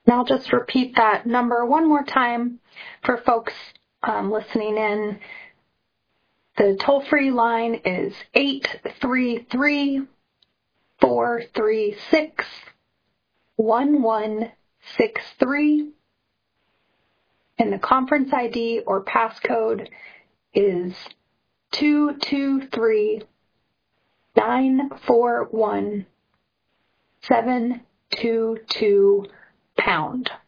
And I'll just repeat that number one more time for folks listening in. The toll-free line is 833-436-1163. And the conference ID or passcode is 223-941-722#.